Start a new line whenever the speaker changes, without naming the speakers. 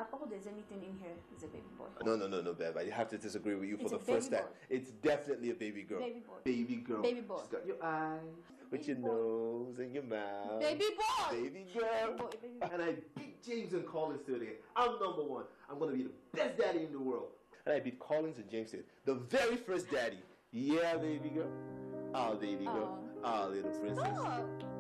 all there's anything in here is a baby boy.
No, Bev. I have to disagree with you for
It's
the
a
first
baby
time.
boy.
It's definitely a baby girl.
Baby boy.
Baby girl.
Baby boy.
She's got your eyes, with
Baby
your
boy.
nose, and your mouth.
Baby boy.
Baby girl.
Baby boy, baby boy.
And I beat James and Collins today. I'm number one. I'm gonna be the best daddy in the world. And I beat Collins and James today. The very first daddy. Yeah, baby girl. Oh, baby girl. Oh, little princess.
Stop.